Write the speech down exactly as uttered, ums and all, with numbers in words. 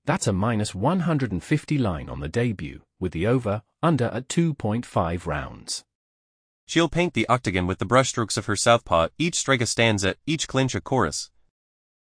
That's a minus one hundred fifty line on the debut, with the over, under at two point five rounds. She'll paint the octagon with the brushstrokes of her southpaw, each strike a stanza, each clinch a chorus.